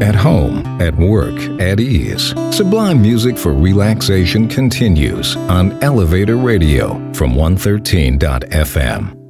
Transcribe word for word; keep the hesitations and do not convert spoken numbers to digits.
At home, at work, at ease. Sublime music for relaxation continues on Elevator Radio from one thirteen dot F M.